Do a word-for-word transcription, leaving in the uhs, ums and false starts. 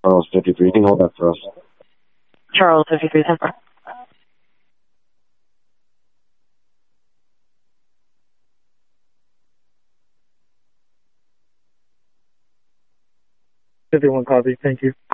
Charles fifty-three. You can hold that for us. Charles fifty-three, ten four. fifty-one copy. Thank you.